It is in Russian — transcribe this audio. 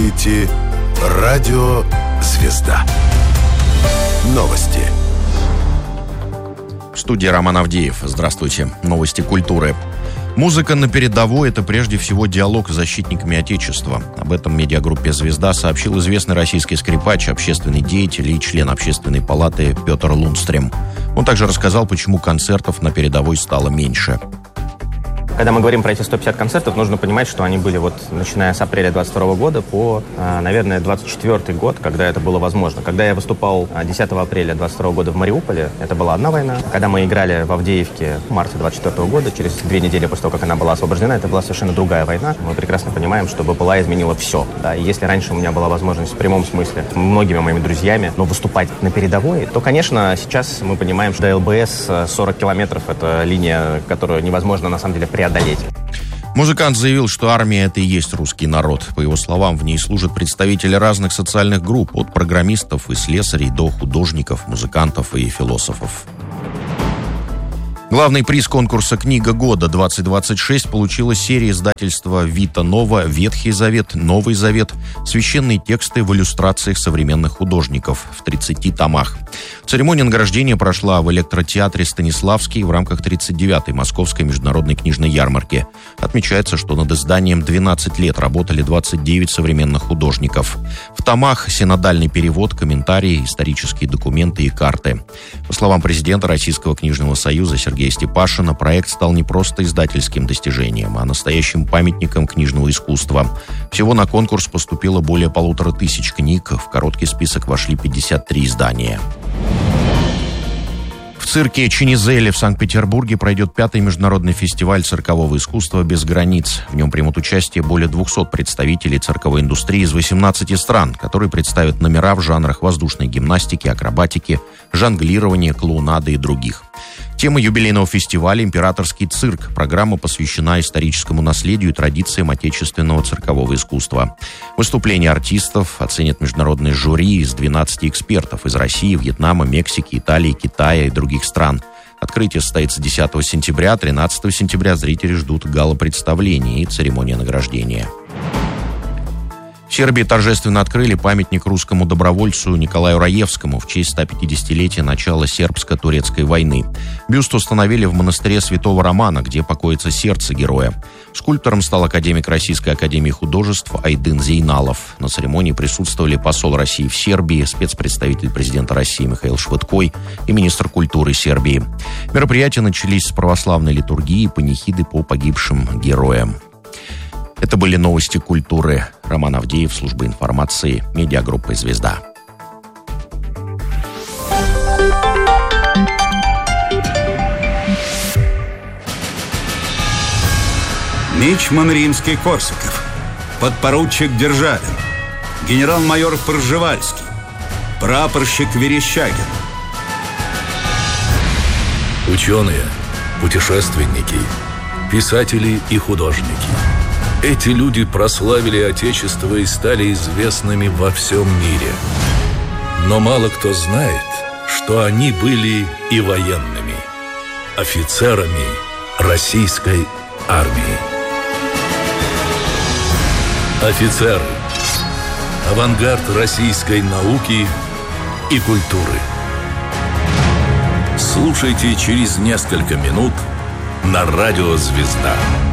слушаете «Радио Звезда». Новости. В студии Роман Авдеев. Здравствуйте. Новости культуры. Музыка на передовой – это прежде всего диалог с защитниками Отечества. Об этом медиагруппе «Звезда» сообщил известный российский скрипач, общественный деятель и член Общественной палаты Петр Лундстрем. Он также рассказал, почему концертов на передовой стало меньше. Когда мы говорим про эти 150 концертов, нужно понимать, что они были начиная с апреля 22 года по, наверное, 24 год, когда это было возможно. Когда я выступал 10 апреля 22 года в Мариуполе, это была одна война. Когда мы играли в Авдеевке в марте 24 года, через 2 недели после того, как она была освобождена, это была совершенно другая война. Мы прекрасно понимаем, что БПЛА изменила все. Да? И если раньше у меня была возможность в прямом смысле многими моими друзьями, выступать на передовой, то, конечно, сейчас мы понимаем, что ЛБС 40 километров — это линия, которую невозможно на самом деле преодолеть. Музыкант заявил, что армия – это и есть русский народ. По его словам, в ней служат представители разных социальных групп, от программистов и слесарей до художников, музыкантов и философов. Главный приз конкурса «Книга года-2026» получила серия издательства «Вита Нова. Ветхий Завет. Новый Завет. Священные тексты в иллюстрациях современных художников» в 30 томах. Церемония награждения прошла в электротеатре «Станиславский» в рамках 39-й Московской международной книжной ярмарки. Отмечается, что над изданием 12 лет работали 29 современных художников. В томах синодальный перевод, комментарии, исторические документы и карты. По словам президента Российского книжного союза Сергея Степашина, проект стал не просто издательским достижением, а настоящим памятником книжного искусства. Всего на конкурс поступило более 1500 книг, в короткий список вошли 53 издания. В цирке Чинизели в Санкт-Петербурге пройдет 5-й международный фестиваль циркового искусства «Без границ». В нем примут участие более 200 представителей цирковой индустрии из 18 стран, которые представят номера в жанрах воздушной гимнастики, акробатики, жонглирования, клоунады и других. Тема юбилейного фестиваля «Императорский цирк». Программа посвящена историческому наследию и традициям отечественного циркового искусства. Выступления артистов оценят международное жюри из 12 экспертов из России, Вьетнама, Мексики, Италии, Китая и других стран. Открытие состоится 10 сентября, 13 сентября зрители ждут гала-представления и церемония награждения. В Сербии торжественно открыли памятник русскому добровольцу Николаю Раевскому в честь 150-летия начала сербско-турецкой войны. Бюст установили в монастыре Святого Романа, где покоится сердце героя. Скульптором стал академик Российской академии художеств Айдын Зейналов. На церемонии присутствовали посол России в Сербии, спецпредставитель президента России Михаил Швыдкой и министр культуры Сербии. Мероприятия начались с православной литургии и панихиды по погибшим героям. Это были новости культуры. Роман Авдеев, служба информации, медиагруппа «Звезда». Мичман Римский-Корсаков, подпоручик Державин, генерал-майор Пржевальский, прапорщик Верещагин. Ученые, путешественники, писатели и художники. Эти люди прославили Отечество и стали известными во всем мире. Но мало кто знает, что они были и военными, офицерами российской армии. Офицеры – авангард российской науки и культуры. Слушайте через несколько минут на радио «Звезда».